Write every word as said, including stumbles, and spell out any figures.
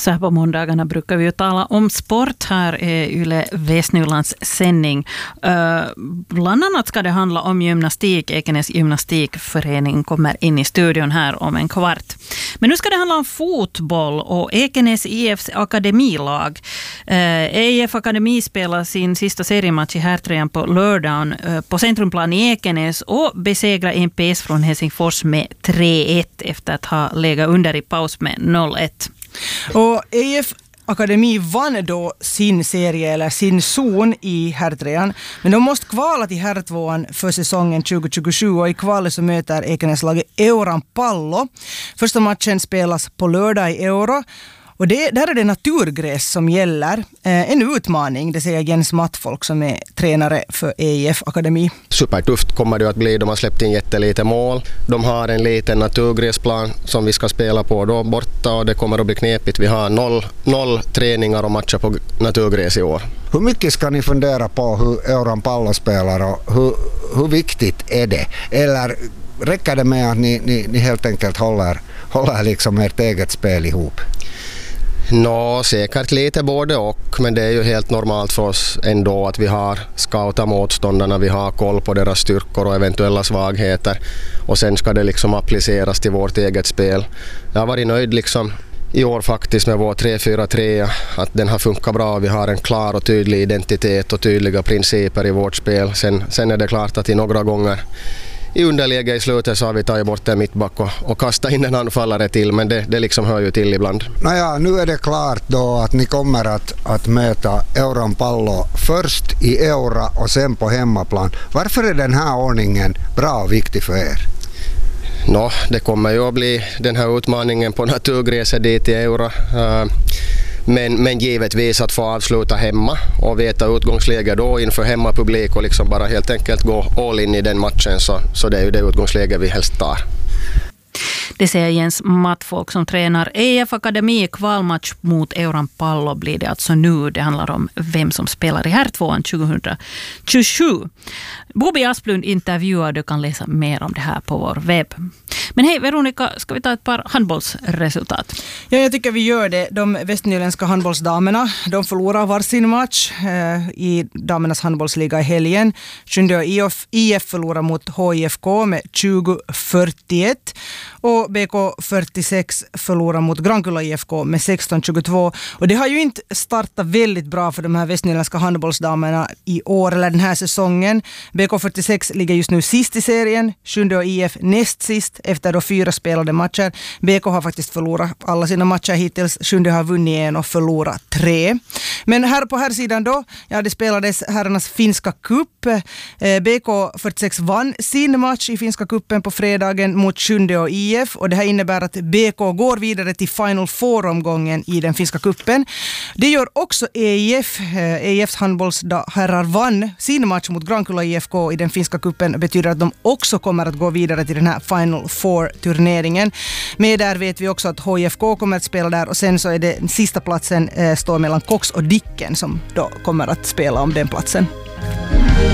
Så här på måndagarna brukar vi ju tala om sport. Här är Yle Västnylands sändning. Uh, bland annat ska det handla om gymnastik. Ekenäs gymnastikförening kommer in i studion här om en kvart. Men nu ska det handla om fotboll och Ekenäs I F:s akademilag. Uh, E I F Akademi spelar sin sista seriematch i herrtröjan på lördagen uh, på Centrumplan i Ekenäs och besegrar N P S från Helsingfors med tre ett efter att ha legat under i paus med noll ett. Och E I F Akademi vann då sin serie eller sin zon i herrtrean, men de måste kvala till herrtvåan för säsongen tjugo tjugosju och i kvalet så möter Ekenäslaget Euran Pallo. Första matchen spelas på lördag i Euro. Och det, där är det naturgräs som gäller. Eh, en utmaning, det säger Jens Mattfolk som är tränare för E I F Akademi. Supertufft kommer det att bli. De har släppt in jättelite mål. De har en liten naturgräsplan som vi ska spela på då borta och det kommer att bli knepigt. Vi har noll, noll träningar och matcher på naturgräs i år. Hur mycket ska ni fundera på hur Euran Pallo spelar och hur, hur viktigt är det? Eller räcker det med att ni, ni, ni helt enkelt håller, håller liksom ert eget spel ihop? Nå, säkert lite både och, men det är ju helt normalt för oss ändå att vi har scoutat motståndarna, vi har koll på deras styrkor och eventuella svagheter och sen ska det liksom appliceras till vårt eget spel. Jag har varit nöjd liksom i år faktiskt med vår tre fyra tre, att den har funkat bra. Vi har en klar och tydlig identitet och tydliga principer i vårt spel. Sen, sen är det klart att i några gånger i underläge i slutet så har vi tagit bort en mittback och, och kastat in en anfallare till, men det, det liksom hör ju till ibland. Naja, nu är det klart då att ni kommer att, att möta Euran Pallo först i Eura och sen på hemmaplan. Varför är den här ordningen bra och viktig för er? Nå, det kommer ju att bli den här utmaningen på naturgräset dit i Eura. Uh, Men, men givetvis att få avsluta hemma och veta utgångsläge då inför hemmapublik och liksom bara helt enkelt gå all in i den matchen, så, så det är ju det utgångsläge vi helst tar. Det säger Jens Mattfolk som tränar E I F Akademi. Kvalmatch mot Euran Pallo blir det alltså nu. Det handlar om vem som spelar i herrtvåan tjugo tjugosju. Bobby Asplund intervjuar, du kan läsa mer om det här på vår webb. Men hej Veronica, ska vi ta ett par handbollsresultat? Ja, jag tycker vi gör det. De västnyländska handbollsdamerna, de förlorar varsin match eh, i damernas handbollsliga i helgen. Sjunde I F förlorar mot H I F K med tjugo fyrtioett och B K fyrtiosex förlorar mot Grankulla I F K med sexton tjugotvå. Och det har ju inte startat väldigt bra för de här västnyländska handbollsdamerna i år eller den här säsongen. B K fyrtiosex ligger just nu sist i serien, Sjunde I F näst sist efter då fyra spelade matcher. B K har faktiskt förlorat alla sina matcher hittills. Sjunde har vunnit en och förlorat tre. Men här på här sidan då, ja, det spelades herrarnas finska cup. Eh, B K fyrtiosex vann sin match i finska cupen på fredagen mot Sjunde och I F och det här innebär att B K går vidare till Final Four-omgången i den finska cupen. Det gör också E I F. Eh, E I Fs handbollsherrar vann sin match mot Grankulla I F K i den finska cupen, betyder att de också kommer att gå vidare till den här Final Four-turneringen. Med där vet vi också att H I F K kommer att spela där och sen så är det den sista platsen eh, står mellan Cox och Dicken som då kommer att spela om den platsen.